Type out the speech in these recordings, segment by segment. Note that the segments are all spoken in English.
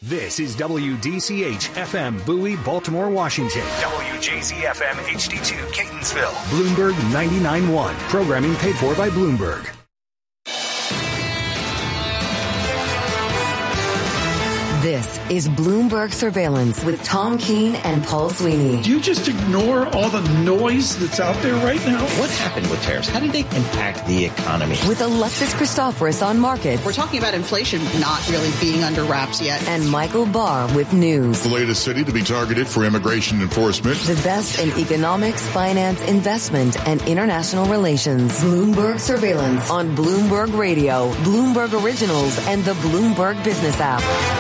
This is WDCH FM Bowie, Baltimore, Washington. WJZ FM HD2 Catonsville. Bloomberg 99.1. Programming paid for by Bloomberg. This is Bloomberg Surveillance with Tom Keene and Paul Sweeney. Do you just ignore all the noise that's out there right now? What happened with tariffs? How did they impact the economy? With Alexis Christoforous on markets. We're talking about inflation not really being under wraps yet. And Michael Barr with news. The latest city to be targeted for immigration enforcement. The best in economics, finance, investment, and international relations. Bloomberg Surveillance on Bloomberg Radio, Bloomberg Originals, and the Bloomberg Business app.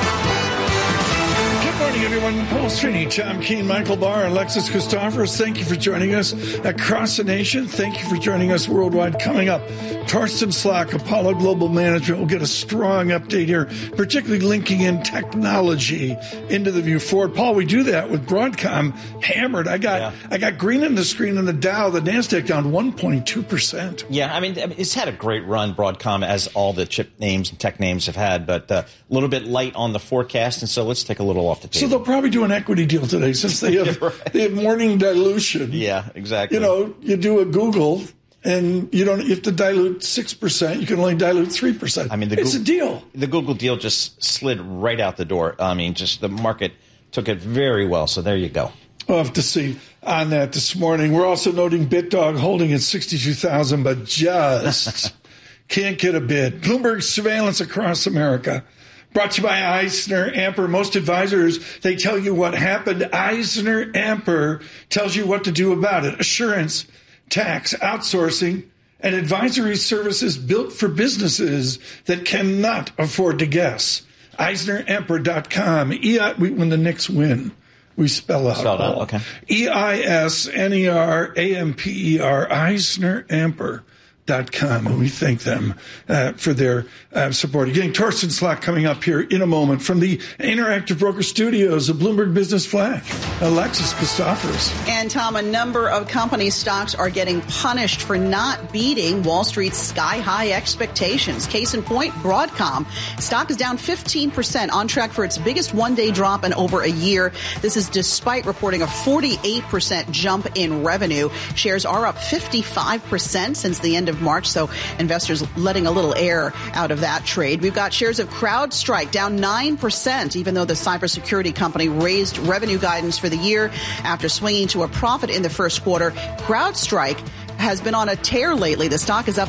Good morning, everyone. Paul Sweeney, Tom Keene, Michael Barr, Alexis Christoforous. Thank you for joining us across the nation. Thank you for joining us worldwide. Coming up, Torsten Slok, Apollo Global Management, will get a strong update here, particularly linking in technology into the view forward. Paul, we do that with Broadcom hammered. I got green in the screen in the Dow, the NASDAQ down 1.2%. Yeah, I mean, it's had a great run, Broadcom, as all the chip names and tech names have had, but a little bit light on the forecast, and so let's take a little off the table. So they'll probably do an equity deal today since they have they have morning dilution. Yeah, exactly. You know, you do a Google and you have to dilute 6%. You can only dilute 3%. I mean, it's a deal. The Google deal just slid right out the door. I mean, just the market took it very well. So there you go. We'll have to see on that this morning. We're also noting BitDog holding at 62,000, but just can't get a bid. Bloomberg Surveillance across America. Brought to you by EisnerAmper. Most advisors, they tell you what happened. EisnerAmper tells you what to do about it. Assurance, tax, outsourcing, and advisory services built for businesses that cannot afford to guess. EisnerAmper.com. When the Knicks win, we spell out. Okay. EisnerAmper. EisnerAmper.com. And we thank them for their support. Again, Torsten Slok coming up here in a moment from the Interactive Broker Studios of Bloomberg Business Flash. Alexis Christoforous. And Tom, a number of company stocks are getting punished for not beating Wall Street's sky-high expectations. Case in point, Broadcom. Stock is down 15%, on track for its biggest one-day drop in over a year. This is despite reporting a 48% jump in revenue. Shares are up 55% since the end of March, so investors letting a little air out of that trade. We've got shares of CrowdStrike down 9%, even though the cybersecurity company raised revenue guidance for the year after swinging to a profit in the first quarter. CrowdStrike has been on a tear lately. The stock is up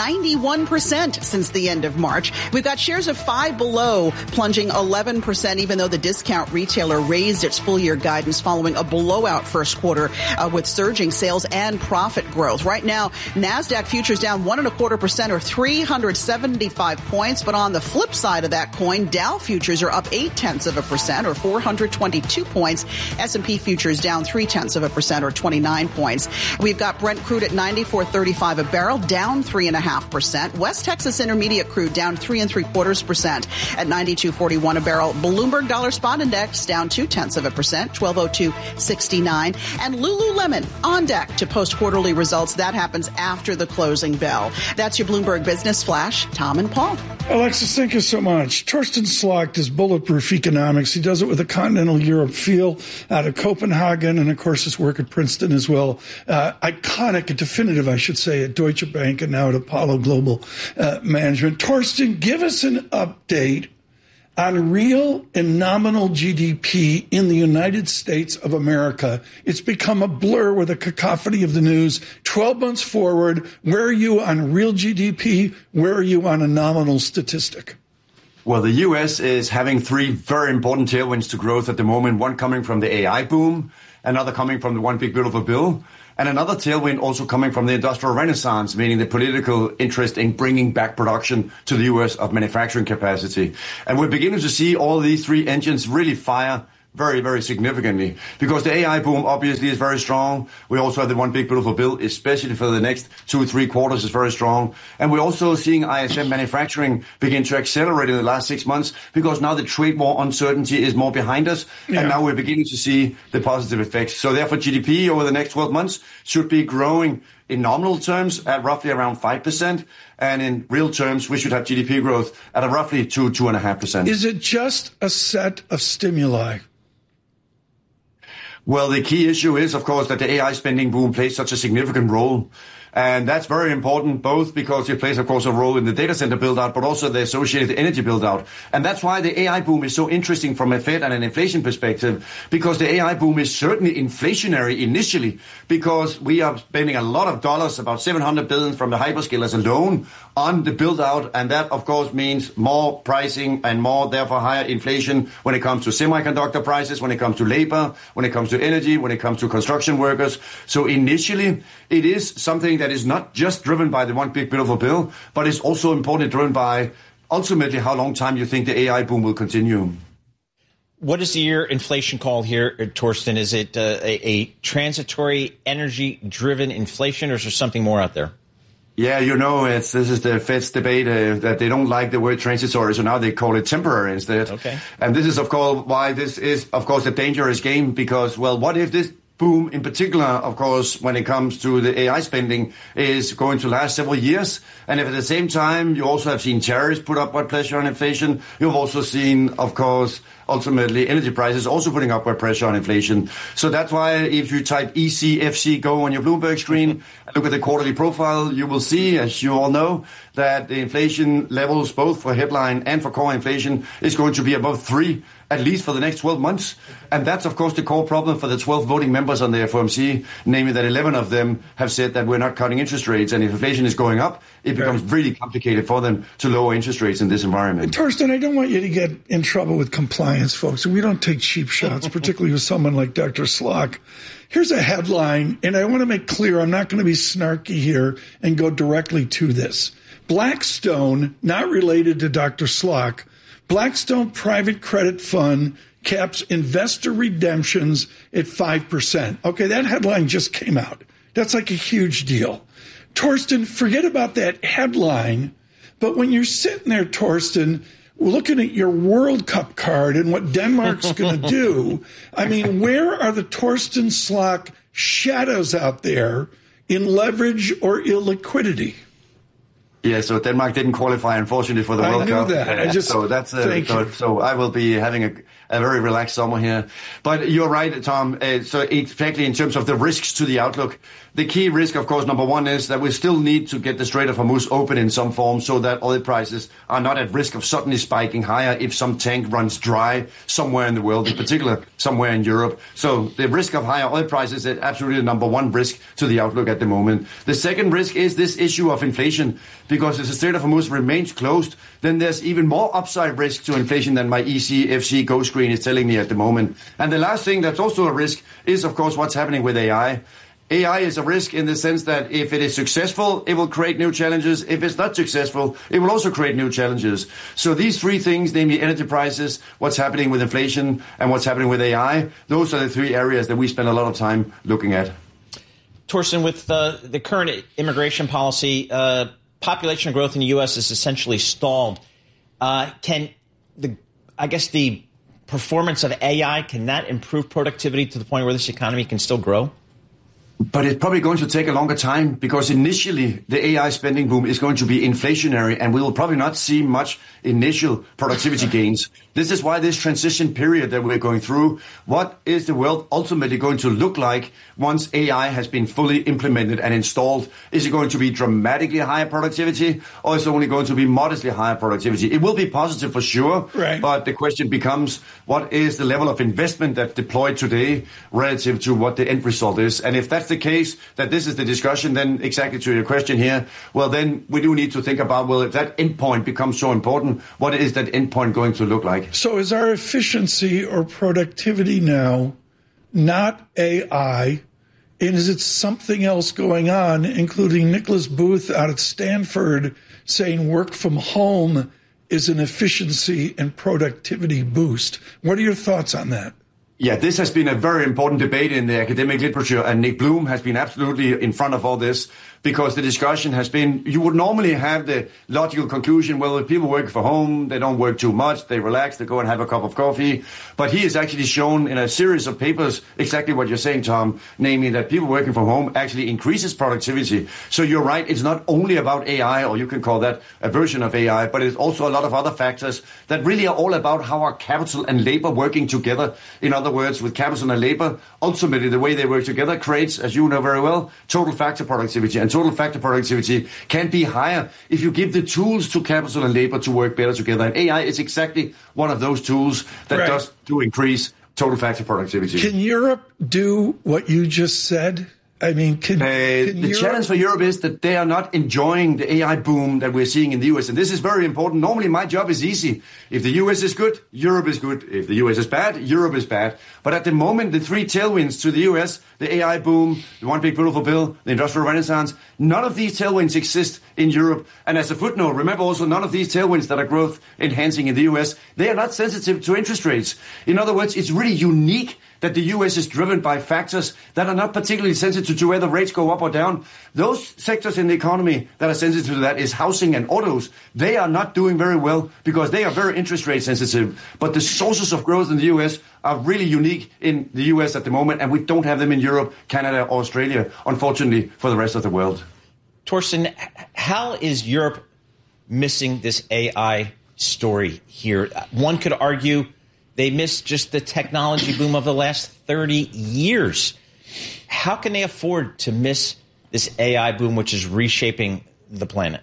91% since the end of March. We've got shares of Five Below plunging 11%, even though the discount retailer raised its full-year guidance following a blowout first quarter with surging sales and profit growth. Right now, NASDAQ futures down 1.25% or 375 points. But on the flip side of that coin, Dow futures are up 0.8% or 422 points. S&P futures down 0.3% or 29 points. We've got Brent crude at $94.35 a barrel, down 3.5%. West Texas Intermediate crude down 3.75% at $92.41 a barrel. Bloomberg Dollar Spot Index down 0.2%, 1202.69. And Lululemon on deck to post quarterly results. That happens after the closing bell. That's your Bloomberg Business Flash. Tom and Paul. Alexis, thank you so much. Torsten Slok does bulletproof economics. He does it with a continental Europe feel out of Copenhagen and, of course, his work at Princeton as well. Iconic and definitive, I should say, at Deutsche Bank and now at Apollo Global Management. Torsten, give us an update on real and nominal GDP in the United States of America. It's become a blur with a cacophony of the news. 12 months forward, where are you on real GDP? Where are you on a nominal statistic? Well, the U.S. is having three very important tailwinds to growth at the moment, one coming from the AI boom, another coming from the One Big Beautiful Bill, and another tailwind also coming from the industrial renaissance, meaning the political interest in bringing back production to the U.S. of manufacturing capacity. And we're beginning to see all these three engines really fire very, very significantly, because the AI boom obviously is very strong. We also have the One Big Beautiful Bill, especially for the next 2-3 quarters, is very strong. And we're also seeing ISM manufacturing begin to accelerate in the last 6 months, because now the trade war uncertainty is more behind us. Yeah. And now we're beginning to see the positive effects. So therefore, GDP over the next 12 months should be growing in nominal terms at roughly around 5%. And in real terms, we should have GDP growth at a roughly 2.5%. Is it just a set of stimuli? Well, the key issue is, of course, that the AI spending boom plays such a significant role. And that's very important, both because it plays, of course, a role in the data center build-out, but also the associated energy build-out. And that's why the AI boom is so interesting from a Fed and an inflation perspective, because the AI boom is certainly inflationary initially, because we are spending a lot of dollars, about $700 billion from the hyperscalers alone, on the build-out. And that, of course, means more pricing and more, therefore, higher inflation when it comes to semiconductor prices, when it comes to labor, when it comes to energy, when it comes to construction workers. So initially, it is something that is not just driven by the one big beautiful bill, but is also importantly driven by ultimately how long time you think the AI boom will continue. What is your inflation call here, Torsten? Is it a transitory energy-driven inflation, or is there something more out there? Yeah, this is the Fed's debate that they don't like the word transitory, so now they call it temporary instead. Okay. And this is, of course, why this is, of course, a dangerous game, because, well, what if this boom, in particular, of course, when it comes to the AI spending, is going to last several years. And if at the same time you also have seen tariffs put upward pressure on inflation, you've also seen, of course, ultimately energy prices also putting upward pressure on inflation. So that's why if you type ECFC Go on your Bloomberg screen and look at the quarterly profile, you will see, as you all know, that the inflation levels, both for headline and for core inflation, is going to be above 3, at least for the next 12 months. And that's, of course, the core problem for the 12 voting members on the FOMC, namely that 11 of them have said that we're not cutting interest rates. And if inflation is going up, it becomes really complicated for them to lower interest rates in this environment. Torsten, I don't want you to get in trouble with compliance, folks. We don't take cheap shots, particularly with someone like Dr. Slok. Here's a headline, and I want to make clear I'm not going to be snarky here and go directly to this. Blackstone, not related to Dr. Slok, Blackstone Private Credit Fund caps investor redemptions at 5%. Okay, that headline just came out. That's like a huge deal. Torsten, forget about that headline, but when you're sitting there, Torsten, looking at your World Cup card and what Denmark's going to do, I mean, where are the Torsten Slok shadows out there in leverage or illiquidity? Yeah, so Denmark didn't qualify, unfortunately, for the World Cup. I knew that. So I will be having a very relaxed summer here. But you're right, Tom. So exactly in terms of the risks to the outlook, the key risk, of course, number one is that we still need to get the Strait of Hormuz open in some form so that oil prices are not at risk of suddenly spiking higher if some tank runs dry somewhere in the world, in particular somewhere in Europe. So the risk of higher oil prices is absolutely the number one risk to the outlook at the moment. The second risk is this issue of inflation, because if the Strait of Hormuz remains closed, then there's even more upside risk to inflation than my ECFC Go screen is telling me at the moment. And the last thing that's also a risk is, of course, what's happening with AI. AI is a risk in the sense that if it is successful, it will create new challenges. If it's not successful, it will also create new challenges. So these three things, namely energy prices, what's happening with inflation, and what's happening with AI, those are the three areas that we spend a lot of time looking at. Torsten, with the current immigration policy, population growth in the U.S. is essentially stalled. Can the performance of AI, can that improve productivity to the point where this economy can still grow? But it's probably going to take a longer time, because initially the AI spending boom is going to be inflationary, and we will probably not see much initial productivity gains. This is why this transition period that we're going through, what is the world ultimately going to look like once AI has been fully implemented and installed? Is it going to be dramatically higher productivity, or is it only going to be modestly higher productivity? It will be positive for sure, right. But the question becomes, what is the level of investment that's deployed today relative to what the end result is? And if that's the case, that this is the discussion, then exactly to your question here, well, then we do need to think about, well, if that endpoint becomes so important, what is that endpoint going to look like? So is our efficiency or productivity now not AI, and is it something else going on, including Nicholas Booth out at Stanford saying work from home is an efficiency and productivity boost? What are your thoughts on that? Yeah, this has been a very important debate in the academic literature, and Nick Bloom has been absolutely in front of all this, because the discussion has been, you would normally have the logical conclusion, well, if people work from home, they don't work too much, they relax, they go and have a cup of coffee. But he has actually shown in a series of papers exactly what you're saying, Tom, namely that people working from home actually increases productivity. So you're right, it's not only about AI, or you can call that a version of AI, but it's also a lot of other factors that really are all about how are capital and labor working together. In other words, with capital and labor, ultimately the way they work together creates, as you know very well, total factor productivity. And total factor productivity can be higher if you give the tools to capital and labor to work better together. And AI is exactly one of those tools that does to increase total factor productivity. Can Europe do what you just said? I mean, the challenge for Europe is that they are not enjoying the AI boom that we're seeing in the US. And this is very important. Normally, my job is easy. If the US is good, Europe is good. If the US is bad, Europe is bad. But at the moment, the three tailwinds to the US, the AI boom, the One Big Beautiful Bill, the Industrial Renaissance, none of these tailwinds exist in Europe. And as a footnote, remember also none of these tailwinds that are growth enhancing in the US, they are not sensitive to interest rates. In other words, it's really unique that the U.S. is driven by factors that are not particularly sensitive to whether rates go up or down. Those sectors in the economy that are sensitive to that is housing and autos. They are not doing very well because they are very interest rate sensitive. But the sources of growth in the U.S. are really unique in the U.S. at the moment, and we don't have them in Europe, Canada, or Australia, unfortunately, for the rest of the world. Torsten, how is Europe missing this AI story here? One could argue they missed just the technology boom of the last 30 years. How can they afford to miss this AI boom, which is reshaping the planet?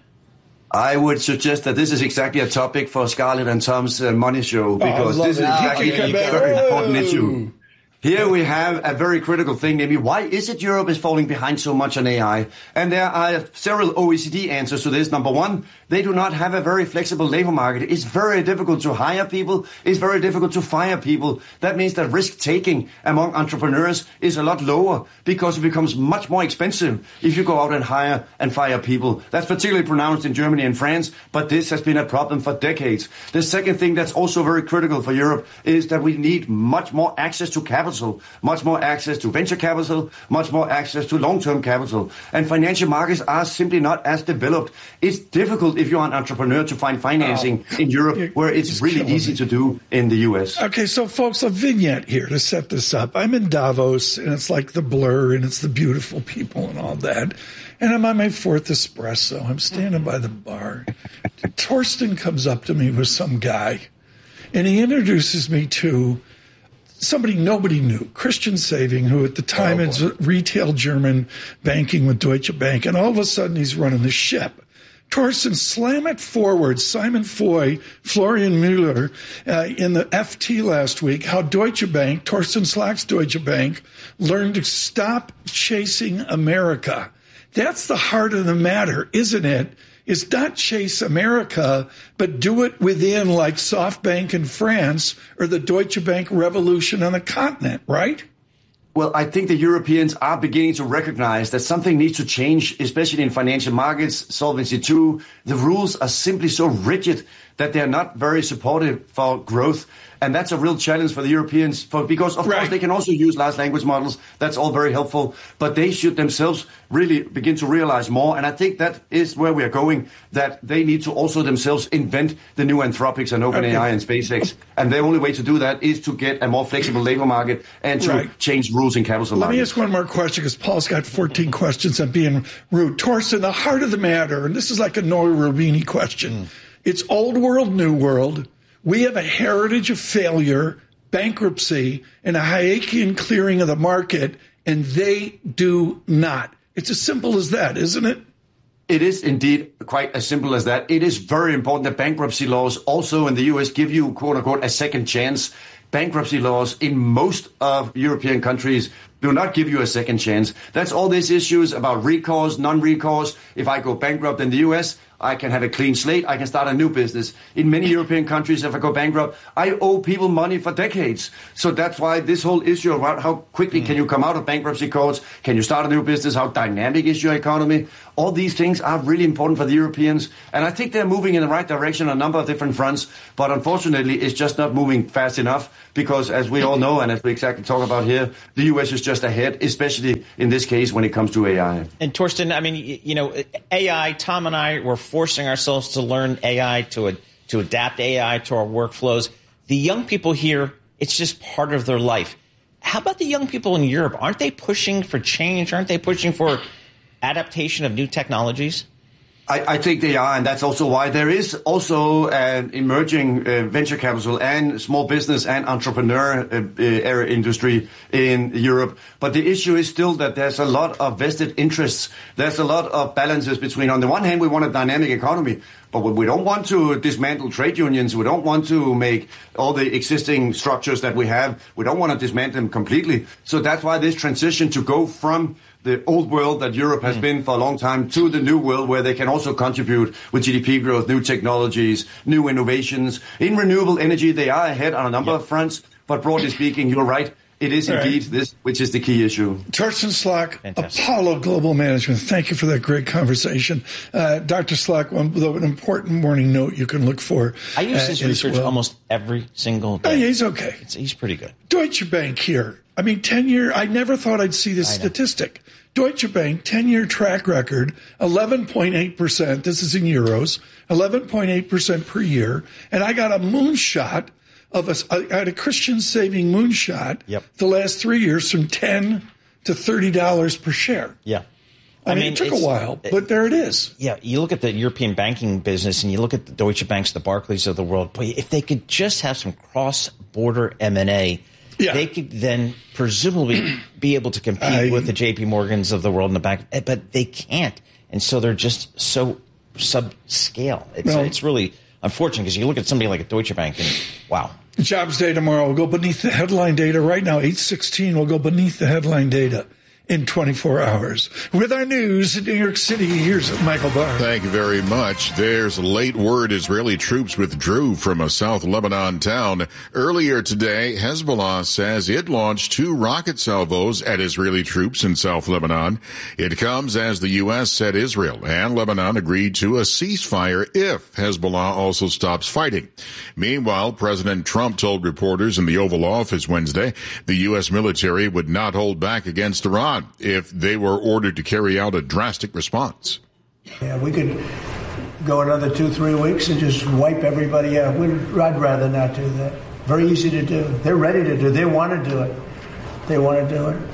I would suggest that this is exactly a topic for Scarlett and Tom's money show, because this is exactly a very important issue. Here we have a very critical thing, namely, why is it Europe is falling behind so much on AI? And there are several OECD answers to this. Number one, they do not have a very flexible labor market. It's very difficult to hire people. It's very difficult to fire people. That means that risk-taking among entrepreneurs is a lot lower because it becomes much more expensive if you go out and hire and fire people. That's particularly pronounced in Germany and France, but this has been a problem for decades. The second thing that's also very critical for Europe is that we need much more access to capital. Much more access to venture capital, much more access to long-term capital. And financial markets are simply not as developed. It's difficult if you're an entrepreneur to find financing in Europe, where it's really easy to do in the U.S. Okay, so folks, a vignette here to set this up. I'm in Davos, and it's like the blur, and it's the beautiful people and all that. And I'm on my fourth espresso. I'm standing by the bar. Torsten comes up to me with some guy, and he introduces me to somebody nobody knew, Christian Saving, who at the time is retail German banking with Deutsche Bank, and all of a sudden he's running the ship. Torsten, slam it forward. Simon Foy, Florian Müller, in the FT last week, how Deutsche Bank, Torsten Slag's Deutsche Bank, learned to stop chasing America. That's the heart of the matter, isn't it? Is not chase America, but do it within, like SoftBank in France or the Deutsche Bank revolution on the continent, right? Well, I think the Europeans are beginning to recognize that something needs to change, especially in financial markets, Solvency II. The rules are simply so rigid that they're not very supportive for growth. And that's a real challenge for the Europeans, because, of course, they can also use large language models. That's all very helpful. But they should themselves really begin to realize more. And I think that is where we are going, that they need to also themselves invent the new Anthropics and OpenAI and SpaceX. And the only way to do that is to get a more flexible labor market and to change rules in capital markets. Let me ask one more question, because Paul's got 14 questions on being rude. Torsten, the heart of the matter, and this is like a Noah Rubini question. It's old world, new world. We have a heritage of failure, bankruptcy, and a Hayekian clearing of the market, and they do not. It's as simple as that, isn't it? It is indeed quite as simple as that. It is very important that bankruptcy laws also in the U.S. give you, quote unquote, a second chance. Bankruptcy laws in most of European countries do not give you a second chance. That's all these issues about recourse, non-recourse. If I go bankrupt in the U.S., I can have a clean slate. I can start a new business. In many European countries, if I go bankrupt, I owe people money for decades. So that's why this whole issue about how quickly can you come out of bankruptcy courts, can you start a new business, how dynamic is your economy, all these things are really important for the Europeans. And I think they're moving in the right direction on a number of different fronts. But unfortunately, it's just not moving fast enough because, as we all know, and as we exactly talk about here, the U.S. is just ahead, especially in this case when it comes to AI. And Torsten, I mean, AI, Tom and I were forcing ourselves to learn AI, to adapt AI to our workflows. The young people here, it's just part of their life. How about the young people in Europe? Aren't they pushing for change? Aren't they pushing for adaptation of new technologies? I think they are, and that's also why there is also an emerging venture capital and small business and entrepreneur industry in Europe. But the issue is still that there's a lot of vested interests. There's a lot of balances between, on the one hand, we want a dynamic economy, but we don't want to dismantle trade unions. We don't want to make all the existing structures that we have. We don't want to dismantle them completely. So that's why this transition to go from the old world that Europe has been for a long time to the new world where they can also contribute with GDP growth, new technologies, new innovations. In renewable energy, they are ahead on a number of fronts. But broadly speaking, you're right. It is indeed this which is the key issue. Torsten Slok, Apollo Global Management. Thank you for that great conversation. Dr. Slok, an important morning note you can look for. I use his research almost every single day. He's okay. He's pretty good. Deutsche Bank here. I mean, 10-year, I never thought I'd see this statistic. Deutsche Bank, 10-year track record, 11.8%. This is in euros, 11.8% per year. And I got a moonshot I had a Christian saving moonshot the last 3 years from $10 to $30 per share. Yeah. I mean, it took a while, but there it is. Yeah, you look at the European banking business and you look at the Deutsche Banks, the Barclays of the world. Boy, if they could just have some cross-border M&A, they could then presumably be able to compete with the JP Morgans of the world in the bank, but they can't. And so they're just so subscale. It's really unfortunate because you look at somebody like a Deutsche Bank and wow. Jobs day tomorrow. We'll go beneath the headline data. Right now, 8:16, we'll go beneath the headline data in 24 hours. With our news in New York City, here's Michael Barr. Thank you very much. There's late word Israeli troops withdrew from a South Lebanon town. Earlier today, Hezbollah says it launched 2 rocket salvos at Israeli troops in South Lebanon. It comes as the U.S. said Israel and Lebanon agreed to a ceasefire if Hezbollah also stops fighting. Meanwhile, President Trump told reporters in the Oval Office Wednesday the U.S. military would not hold back against Iran if they were ordered to carry out a drastic response. Yeah, we could go another 2-3 weeks and just wipe everybody out. I'd rather not do that. Very easy to do. They're ready to do it. They want to do it. They want to do it.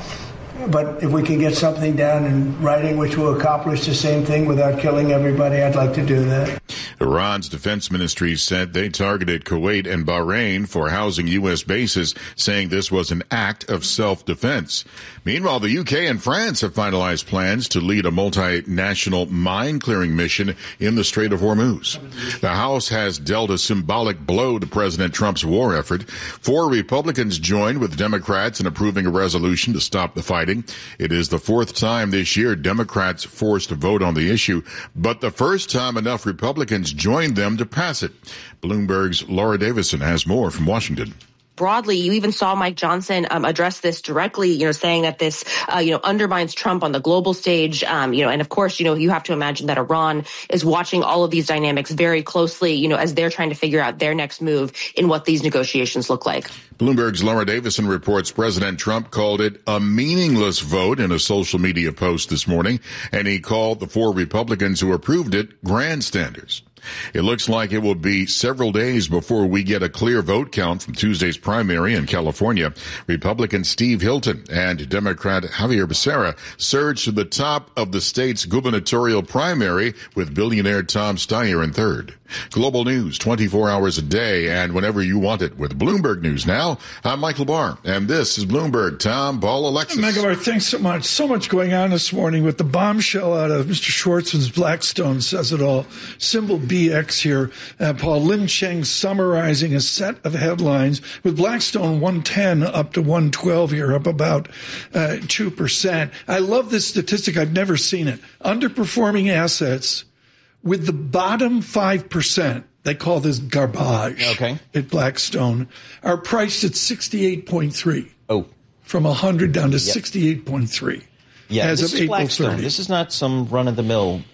But if we can get something down in writing which will accomplish the same thing without killing everybody, I'd like to do that. Iran's defense ministry said they targeted Kuwait and Bahrain for housing U.S. bases, saying this was an act of self-defense. Meanwhile, the UK and France have finalized plans to lead a multinational mine-clearing mission in the Strait of Hormuz. The House has dealt a symbolic blow to President Trump's war effort. 4 Republicans joined with Democrats in approving a resolution to stop the fighting. It is the 4th time this year Democrats forced a vote on the issue, but the first time enough Republicans joined them to pass it. Bloomberg's Laura Davison has more from Washington. Broadly, you even saw Mike Johnson address this directly, saying that this, undermines Trump on the global stage, and of course, you have to imagine that Iran is watching all of these dynamics very closely, as they're trying to figure out their next move in what these negotiations look like. Bloomberg's Laura Davison reports President Trump called it a meaningless vote in a social media post this morning, and he called the 4 Republicans who approved it grandstanders. It looks like it will be several days before we get a clear vote count from Tuesday's primary in California. Republican Steve Hilton and Democrat Javier Becerra surged to the top of the state's gubernatorial primary with billionaire Tom Steyer in third. Global news 24 hours a day and whenever you want it with Bloomberg News Now. I'm Michael Barr, and this is Bloomberg. Tom, Paul, Alexis. Michael Barr, thanks so much. So much going on this morning with the bombshell out of Mr. Schwartzman's Blackstone says it all. Symbol BX here. Paul Lin Cheng summarizing a set of headlines with Blackstone 110 up to 112 here, up about 2%. I love this statistic. I've never seen it. Underperforming assets with the bottom 5%, they call this garbage at Blackstone, are priced at 68.3. Oh. From 100 down to 68.3. Yeah, as this of is April Blackstone. 30. This is not some run-of-the-mill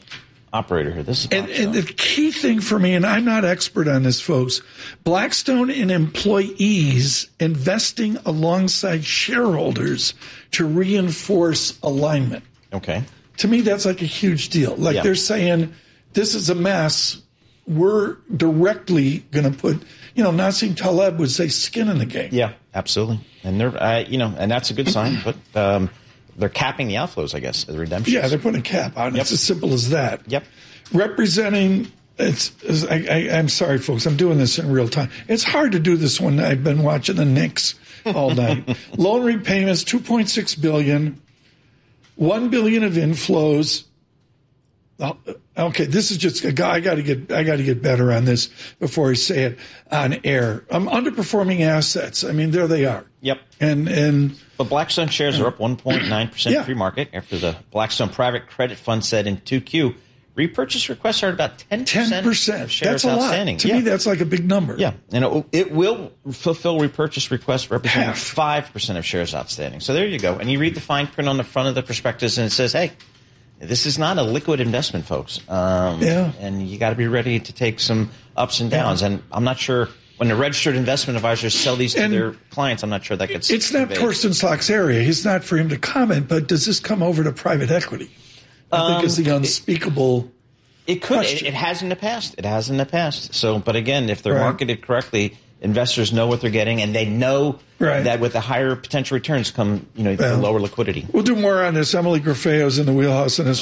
operator here. This is and the key thing for me, and I'm not expert on this, folks, Blackstone and employees investing alongside shareholders to reinforce alignment. Okay. To me, that's like a huge deal. Like they're saying, this is a mess. We're directly going to put, Nassim Taleb would say skin in the game. Yeah, absolutely. And they're, and that's a good sign, but they're capping the outflows, I guess, the redemptions. Yeah, they're putting a cap on it. It's as simple as that. Yep. Representing, I'm sorry, folks, I'm doing this in real time. It's hard to do this when I've been watching the Knicks all night. Loan repayments, $2.6 billion. $1 billion of inflows. Okay, this is just I got to get better on this before I say it on air. Underperforming assets. I mean, there they are. Yep. And but Blackstone shares are up 1.9% pre-market after the Blackstone Private Credit Fund said in 2Q repurchase requests are about 10% of shares that's a outstanding. Lot. To me, that's like a big number. Yeah, and it will fulfill repurchase requests representing 5% of shares outstanding. So there you go. And you read the fine print on the front of the prospectus, and it says, hey, this is not a liquid investment, folks. And you got to be ready to take some ups and downs. And I'm not sure when the registered investment advisors sell these to their clients, I'm not sure that gets It's not Torsten Slok's area. He's not for him to comment, but does this come over to private equity? I think is the unspeakable It could. It has in the past. So, but again, if they're marketed correctly, investors know what they're getting, and they know that with the higher potential returns come, the lower liquidity. We'll do more on this. Emily Grafeo's in the wheelhouse on this.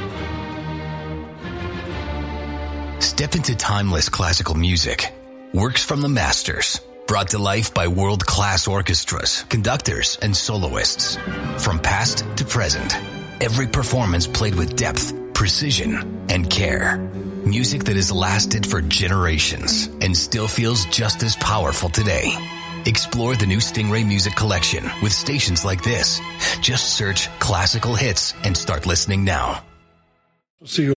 Step into timeless classical music. Works from the masters. Brought to life by world-class orchestras, conductors, and soloists. From past to present. Every performance played with depth, precision, and care. Music that has lasted for generations and still feels just as powerful today. Explore the new Stingray Music Collection with stations like this. Just search classical hits and start listening now. See you.